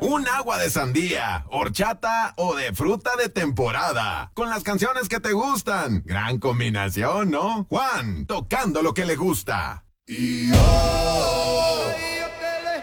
Un agua de sandía, horchata o de fruta de temporada. Con las canciones que te gustan. Gran combinación, ¿no? Juan, tocando lo que le gusta. Y oh.